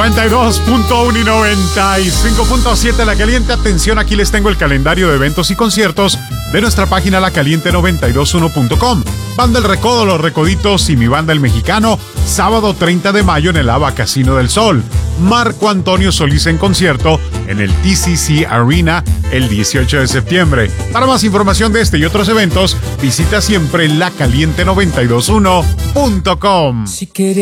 92.1 y 95.7 La Caliente. Atención, aquí les tengo el calendario de eventos y conciertos de nuestra página lacaliente921.com. Banda El Recodo, Los Recoditos y Mi Banda El Mexicano, sábado 30 de mayo en el ABA Casino del Sol. Marco Antonio Solís en concierto en el TCC Arena el 18 de septiembre. Para más información de este y otros eventos, visita siempre lacaliente921.com. Si quería